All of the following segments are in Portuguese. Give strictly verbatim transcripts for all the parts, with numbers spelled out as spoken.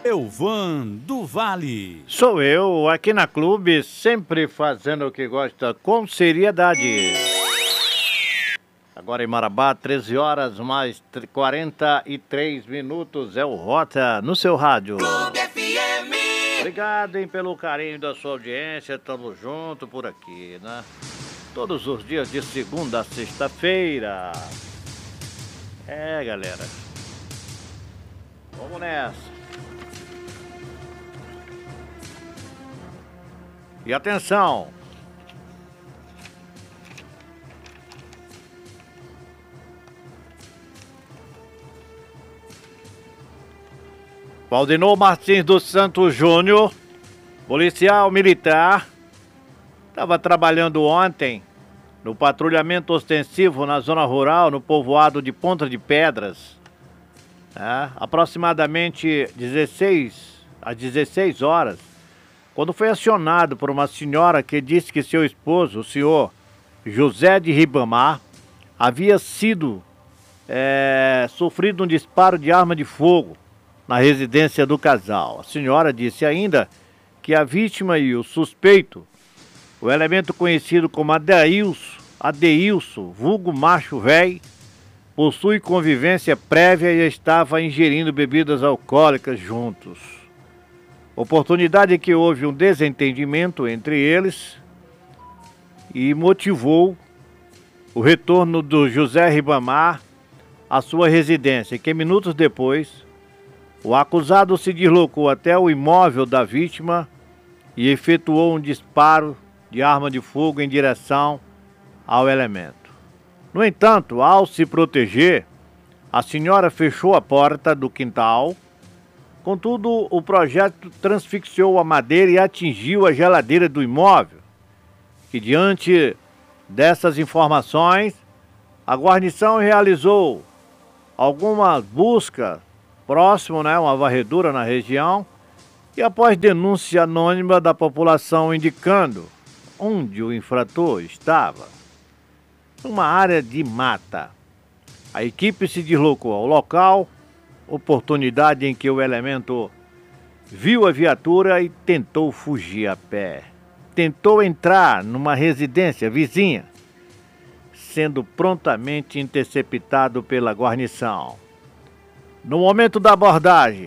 Elvan do Vale. Sou eu, aqui na Clube, sempre fazendo o que gosta com seriedade. Agora em Marabá, treze horas mais quarenta e três minutos, é o Rota no seu rádio. Clube F M. Obrigado, hein, pelo carinho da sua audiência, tamo junto por aqui, né? Todos os dias de segunda a sexta-feira. É, galera. Vamos nessa. E atenção! Valdinor Martins dos Santos Júnior, policial militar, estava trabalhando ontem no patrulhamento ostensivo na zona rural, no povoado de Ponta de Pedras, né? Aproximadamente dezesseis, às dezesseis horas, quando foi acionado por uma senhora que disse que seu esposo, o senhor José de Ribamar, havia sido é, sofrido um disparo de arma de fogo na residência do casal. A senhora disse ainda que a vítima e o suspeito, o elemento conhecido como Adeilson, Adeilson, vulgo macho véi, possui convivência prévia e estava ingerindo bebidas alcoólicas juntos. Oportunidade que houve um desentendimento entre eles e motivou o retorno do José Ribamar à sua residência, que minutos depois o acusado se deslocou até o imóvel da vítima e efetuou um disparo de arma de fogo em direção ao elemento. No entanto, ao se proteger, a senhora fechou a porta do quintal. Contudo, o projeto transfixiou a madeira e atingiu a geladeira do imóvel. E diante dessas informações, a guarnição realizou alguma busca próximo, né, uma varredura na região, e após denúncia anônima da população indicando onde o infrator estava, numa área de mata, a equipe se deslocou ao local, oportunidade em que o elemento viu a viatura e tentou fugir a pé. Tentou entrar numa residência vizinha, sendo prontamente interceptado pela guarnição. No momento da abordagem,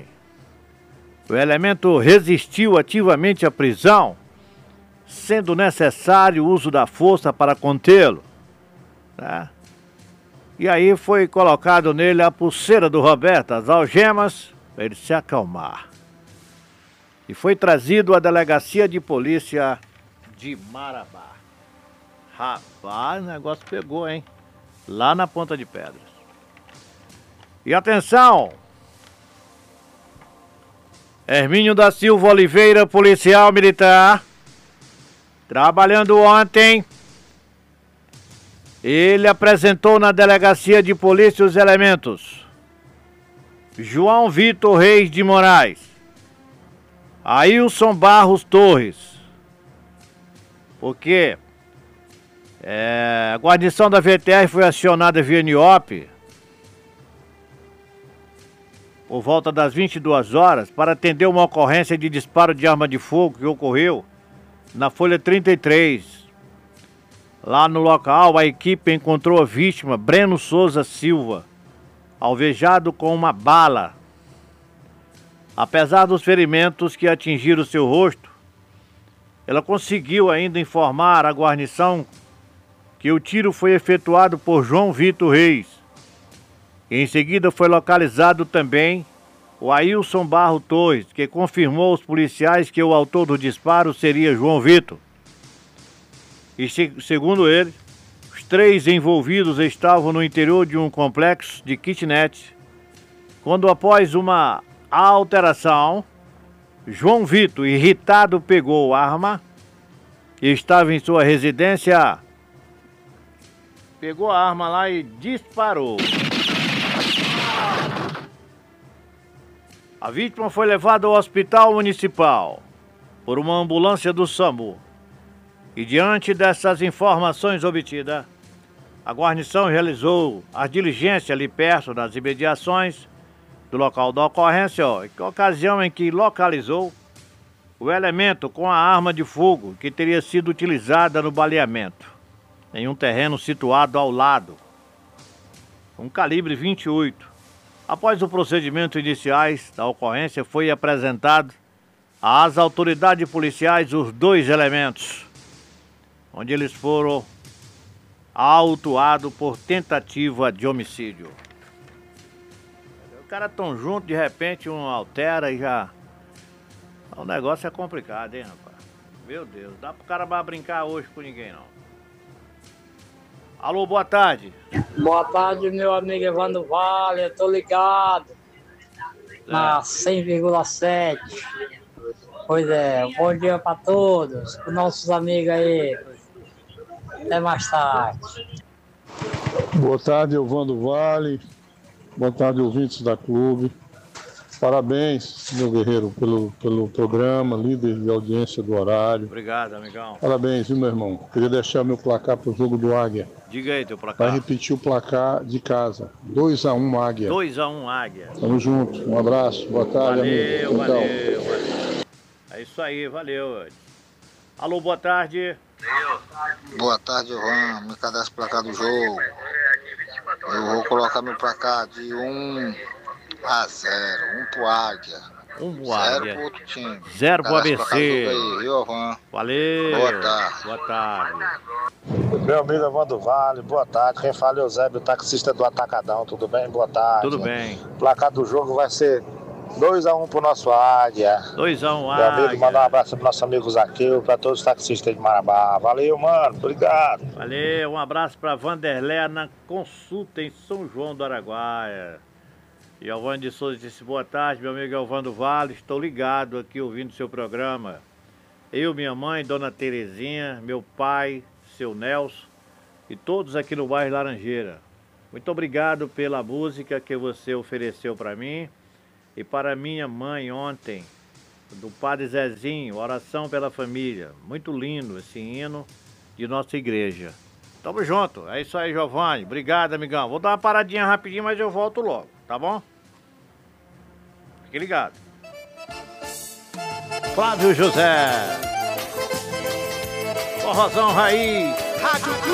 o elemento resistiu ativamente à prisão, sendo necessário o uso da força para contê-lo, né? E aí foi colocado nele a pulseira do Roberto, as algemas, para ele se acalmar. E foi trazido à delegacia de polícia de Marabá. Rapaz, o negócio pegou, hein? Lá na Ponta de Pedras. E atenção! Hermínio da Silva Oliveira, policial militar, trabalhando ontem. Ele apresentou na delegacia de polícia os elementos João Vitor Reis de Moraes, Ailson Barros Torres, porque é, a guarnição da V T R foi acionada via N I O P por volta das vinte e duas horas para atender uma ocorrência de disparo de arma de fogo que ocorreu na Folha trinta e três. Lá no local, a equipe encontrou a vítima, Breno Souza Silva, alvejado com uma bala. Apesar dos ferimentos que atingiram seu rosto, ela conseguiu ainda informar a guarnição que o tiro foi efetuado por João Vitor Reis. E em seguida foi localizado também o Ailson Barro Torres, que confirmou aos policiais que o autor do disparo seria João Vitor. E segundo ele, os três envolvidos estavam no interior de um complexo de kitnet, quando após uma alteração, João Vitor, irritado, pegou a arma e estava em sua residência, pegou a arma lá e disparou. A vítima foi levada ao hospital municipal por uma ambulância do SAMU. E diante dessas informações obtidas, a guarnição realizou as diligências ali perto das imediações do local da ocorrência, ó, que ocasião em que localizou o elemento com a arma de fogo que teria sido utilizada no baleamento, em um terreno situado ao lado, um calibre vinte e oito. Após o procedimento iniciais da ocorrência, foi apresentado às autoridades policiais os dois elementos, onde eles foram autuados por tentativa de homicídio. Os caras tão juntos, de repente um altera e já... O negócio é complicado, hein, rapaz? Meu Deus, dá pro cara mais brincar hoje com ninguém, não. Alô, boa tarde. Boa tarde, meu amigo Evandro Vale, eu tô ligado na cem vírgula sete. Pois é, bom dia pra todos, os nossos amigos aí. Até mais tarde. Boa tarde, Evandro Vale. Boa tarde, ouvintes da Clube. Parabéns, meu guerreiro, pelo, pelo programa, líder de audiência do horário. Obrigado, amigão. Parabéns, viu, meu irmão? Queria deixar meu placar pro jogo do Águia. Diga aí teu placar. Vai repetir o placar de casa. dois a um Águia. dois a um Águia. Tamo junto. Um abraço. Boa tarde, valeu, amigo. Valeu, valeu, valeu. É isso aí, valeu. Alô, boa tarde. Boa tarde, Ivan. Me cadastro placar do jogo. Eu vou colocar meu placar de um a zero. um pro Águia. um pro Águia. Águia. zero pro outro time. zero pro A B C. Aí, viu, Ivan? Valeu. Boa tarde. Boa tarde. Meu amigo Evandro Vale, boa tarde. Quem fala é o Eusébio, taxista do Atacadão. Tudo bem? Boa tarde. Tudo bem. O placar do jogo vai ser dois a um pro nosso Águia. dois a um Meu Águia. amigo, mandar um abraço pro nosso amigo Zaqueu, pra todos os taxistas de Marabá. Valeu, mano. Obrigado. Valeu. Um abraço pra Vanderlé na consulta em São João do Araguaia. E Alvando de Souza disse, boa tarde, meu amigo Alvando Vale. Estou ligado aqui ouvindo seu programa. Eu, minha mãe, Dona Terezinha, meu pai, seu Nelson e todos aqui no bairro Laranjeira. Muito obrigado pela música que você ofereceu para mim e para minha mãe ontem, do Padre Zezinho, Oração pela Família. Muito lindo esse hino de nossa igreja. Tamo junto. É isso aí, Giovanni. Obrigado, amigão. Vou dar uma paradinha rapidinho, mas eu volto logo, tá bom? Fique ligado. Flávio José. Forrozão Raiz. Rádio